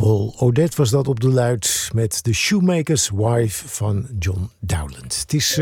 Beautiful. Odette was dat op de luid met The Shoemaker's Wife van John Dowland. Het is,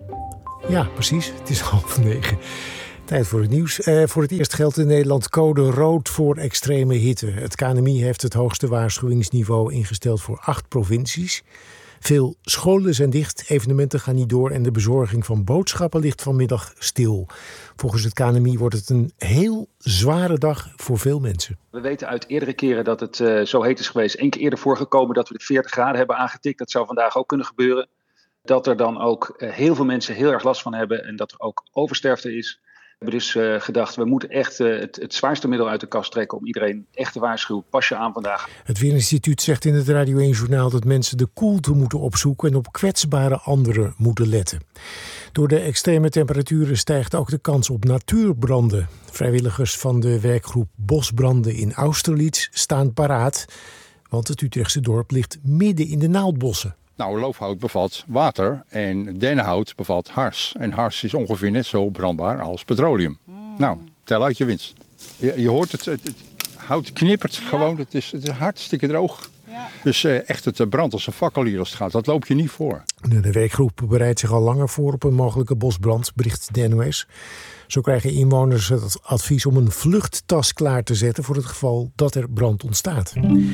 precies, het is 8:30. Tijd voor het nieuws. Voor het eerst geldt in Nederland code rood voor extreme hitte. Het KNMI heeft het hoogste waarschuwingsniveau ingesteld voor 8 provincies. Veel scholen zijn dicht, evenementen gaan niet door en de bezorging van boodschappen ligt vanmiddag stil. Volgens het KNMI wordt het een heel zware dag voor veel mensen. We weten uit eerdere keren dat het zo heet is geweest. 1 keer eerder voorgekomen dat we de 40 graden hebben aangetikt. Dat zou vandaag ook kunnen gebeuren. Dat er dan ook heel veel mensen heel erg last van hebben en dat er ook oversterfte is. We hebben dus gedacht, we moeten echt het zwaarste middel uit de kast trekken om iedereen echt te waarschuwen. Pas je aan vandaag. Het Weerinstituut zegt in het Radio 1-journaal dat mensen de koelte moeten opzoeken en op kwetsbare anderen moeten letten. Door de extreme temperaturen stijgt ook de kans op natuurbranden. Vrijwilligers van de werkgroep Bosbranden in Austerlitz staan paraat, want het Utrechtse dorp ligt midden in de naaldbossen. Nou, loofhout bevat water en dennenhout bevat hars. En hars is ongeveer net zo brandbaar als petroleum. Nou, tel uit je winst. Je hoort het hout knippert gewoon, het is hartstikke droog. Ja. Dus echt het brandt als een fakkel hier als het gaat. Dat loop je niet voor. De werkgroep bereidt zich al langer voor op een mogelijke bosbrand, bericht de NOS. Zo krijgen inwoners het advies om een vluchttas klaar te zetten voor het geval dat er brand ontstaat.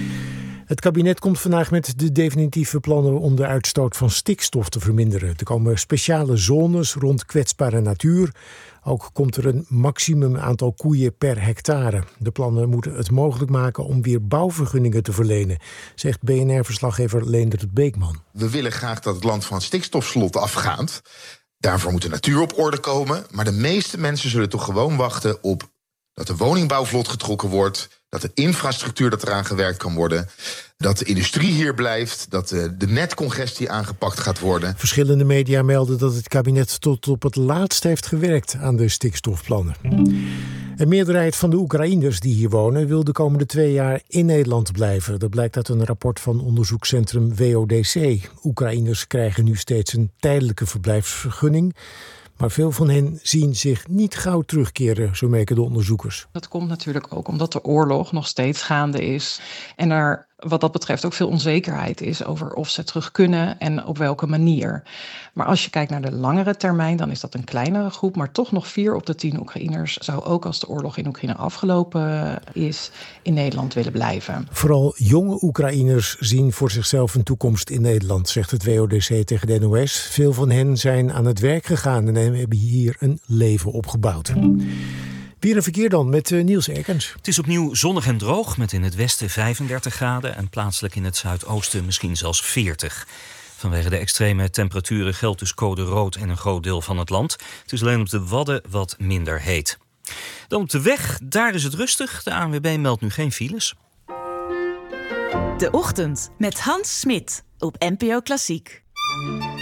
Het kabinet komt vandaag met de definitieve plannen om de uitstoot van stikstof te verminderen. Er komen speciale zones rond kwetsbare natuur. Ook komt er een maximum aantal koeien per hectare. De plannen moeten het mogelijk maken om weer bouwvergunningen te verlenen, zegt BNR-verslaggever Leendert Beekman. We willen graag dat het land van het stikstofslot afgaat. Daarvoor moet de natuur op orde komen. Maar de meeste mensen zullen toch gewoon wachten op dat de woningbouw vlot getrokken wordt, dat de infrastructuur dat eraan gewerkt kan worden, dat de industrie hier blijft, dat de netcongestie aangepakt gaat worden. Verschillende media melden dat het kabinet tot op het laatst heeft gewerkt aan de stikstofplannen. Een meerderheid van de Oekraïners die hier wonen wil de komende 2 jaar in Nederland blijven. Dat blijkt uit een rapport van onderzoekscentrum WODC. Oekraïners krijgen nu steeds een tijdelijke verblijfsvergunning. Maar veel van hen zien zich niet gauw terugkeren, zo merken de onderzoekers. Dat komt natuurlijk ook omdat de oorlog nog steeds gaande is. En er wat dat betreft ook veel onzekerheid is over of ze terug kunnen en op welke manier. Maar als je kijkt naar de langere termijn, dan is dat een kleinere groep. Maar toch nog 4 op de 10 Oekraïners zou ook als de oorlog in Oekraïne afgelopen is, in Nederland willen blijven. Vooral jonge Oekraïners zien voor zichzelf een toekomst in Nederland, zegt het WODC tegen de NOS. Veel van hen zijn aan het werk gegaan en hebben hier een leven opgebouwd. Weer een verkeer dan met Niels Erkens. Het is opnieuw zonnig en droog met in het westen 35 graden... en plaatselijk in het zuidoosten misschien zelfs 40. Vanwege de extreme temperaturen geldt dus code rood in een groot deel van het land. Het is alleen op de Wadden wat minder heet. Dan op de weg, daar is het rustig. De ANWB meldt nu geen files. De Ochtend met Hans Smit op NPO Klassiek.